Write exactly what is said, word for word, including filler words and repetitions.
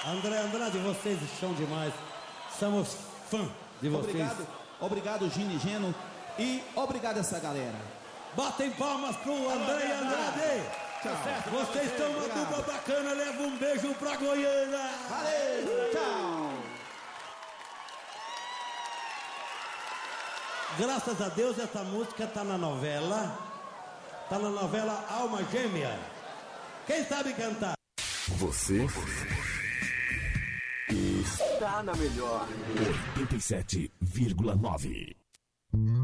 André Andrade, vocês são demais. Somos fã de vocês. Obrigado, obrigado Gini Geno e obrigado essa galera. Batem palmas pro André Andrade. Tchau. Vocês estão uma dupla bacana. Leva um beijo pra Goiânia. Valeu, tchau. Graças a Deus essa música tá na novela. Tá na novela Alma Gêmea. Quem sabe cantar? Você está na melhor oitenta e sete vírgula nove.